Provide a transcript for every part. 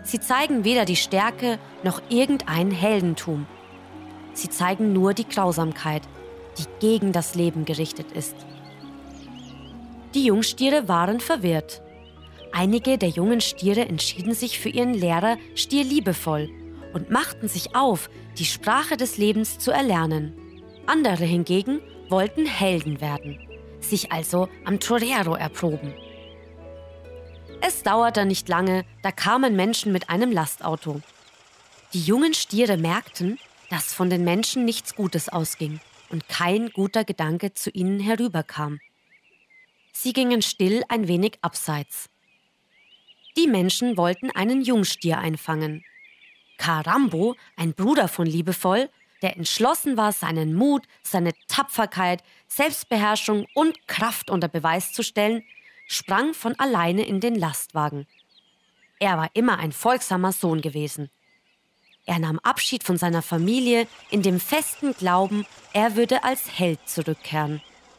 Sie zeigen weder die Stärke noch irgendein Heldentum. Sie zeigen nur die Grausamkeit, die gegen das Leben gerichtet ist. Die Jungstiere waren verwirrt. Einige der jungen Stiere entschieden sich für ihren Lehrer Stierliebevoll und machten sich auf, die Sprache des Lebens zu erlernen. Andere hingegen wollten Helden werden, sich also am Torero erproben. Es dauerte nicht lange, da kamen Menschen mit einem Lastauto. Die jungen Stiere merkten, dass von den Menschen nichts Gutes ausging und kein guter Gedanke zu ihnen herüberkam. Sie gingen still ein wenig abseits. Die Menschen wollten einen Jungstier einfangen. Carambo, ein Bruder von Liebevoll, der entschlossen war, seinen Mut, seine Tapferkeit, Selbstbeherrschung und Kraft unter Beweis zu stellen, sprang von alleine in den Lastwagen. Er war immer ein folgsamer Sohn gewesen. Er nahm Abschied von seiner Familie in dem festen Glauben, er würde als Held zurückkehren.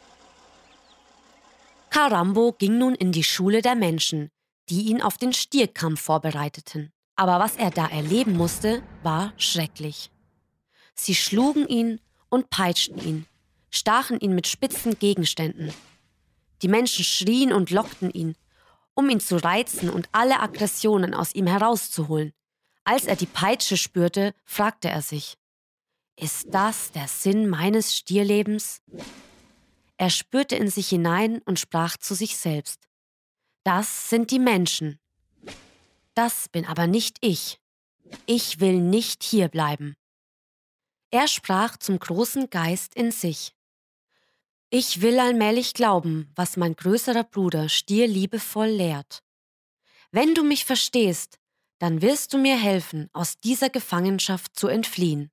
Carambo ging nun in die Schule der Menschen, die ihn auf den Stierkampf vorbereiteten. Aber was er da erleben musste, war schrecklich. Sie schlugen ihn und peitschten ihn, stachen ihn mit spitzen Gegenständen. Die Menschen schrien und lockten ihn, um ihn zu reizen und alle Aggressionen aus ihm herauszuholen. Als er die Peitsche spürte, fragte er sich: Ist das der Sinn meines Stierlebens? Er spürte in sich hinein und sprach zu sich selbst: Das sind die Menschen. Das bin aber nicht ich. Ich will nicht hier bleiben. Er sprach zum großen Geist in sich: Ich will allmählich glauben, was mein größerer Bruder Stierliebevoll lehrt. Wenn du mich verstehst, dann wirst du mir helfen, aus dieser Gefangenschaft zu entfliehen.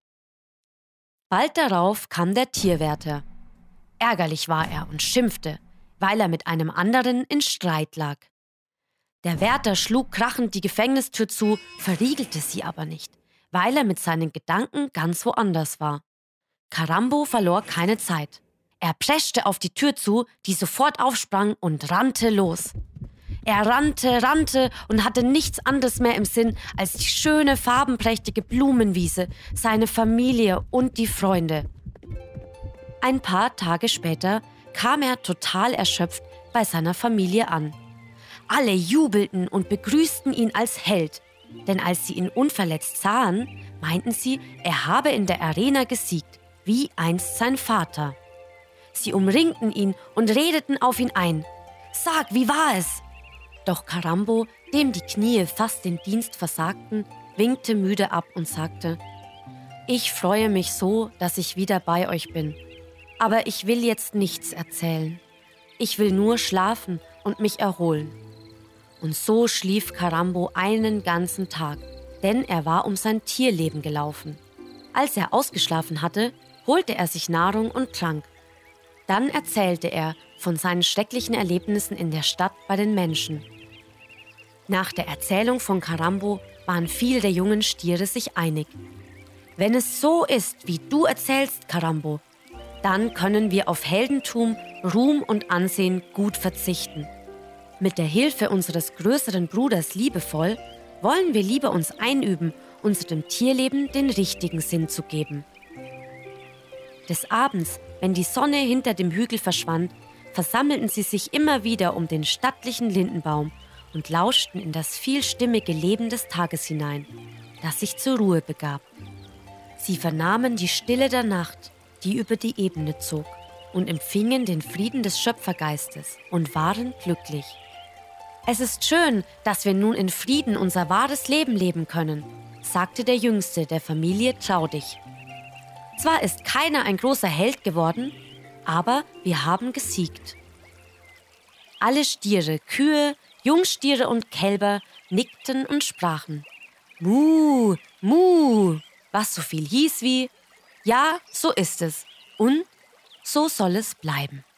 Bald darauf kam der Tierwärter. Ärgerlich war er und schimpfte, weil er mit einem anderen in Streit lag. Der Wärter schlug krachend die Gefängnistür zu, verriegelte sie aber nicht, weil er mit seinen Gedanken ganz woanders war. Carambo verlor keine Zeit. Er preschte auf die Tür zu, die sofort aufsprang und rannte los. Er rannte und hatte nichts anderes mehr im Sinn als die schöne, farbenprächtige Blumenwiese, seine Familie und die Freunde. Ein paar Tage später kam er total erschöpft bei seiner Familie an. Alle jubelten und begrüßten ihn als Held, denn als sie ihn unverletzt sahen, meinten sie, er habe in der Arena gesiegt, wie einst sein Vater. Sie umringten ihn und redeten auf ihn ein. Sag, wie war es? Doch Carambo, dem die Knie fast den Dienst versagten, winkte müde ab und sagte: Ich freue mich so, dass ich wieder bei euch bin. Aber ich will jetzt nichts erzählen. Ich will nur schlafen und mich erholen. Und so schlief Carambo einen ganzen Tag, denn er war um sein Tierleben gelaufen. Als er ausgeschlafen hatte, holte er sich Nahrung und trank. Dann erzählte er von seinen schrecklichen Erlebnissen in der Stadt bei den Menschen. Nach der Erzählung von Carambo waren viele der jungen Stiere sich einig. Wenn es so ist, wie du erzählst, Carambo, dann können wir auf Heldentum, Ruhm und Ansehen gut verzichten. Mit der Hilfe unseres größeren Bruders Liebevoll wollen wir lieber uns einüben, unserem Tierleben den richtigen Sinn zu geben. Des Abends, wenn die Sonne hinter dem Hügel verschwand, versammelten sie sich immer wieder um den stattlichen Lindenbaum und lauschten in das vielstimmige Leben des Tages hinein, das sich zur Ruhe begab. Sie vernahmen die Stille der Nacht, die über die Ebene zog, und empfingen den Frieden des Schöpfergeistes und waren glücklich. Es ist schön, dass wir nun in Frieden unser wahres Leben leben können, sagte der Jüngste der Familie traurig. Zwar ist keiner ein großer Held geworden, aber wir haben gesiegt. Alle Stiere, Kühe, Jungstiere und Kälber nickten und sprachen: Mu, mu, was so viel hieß wie: Ja, so ist es und so soll es bleiben.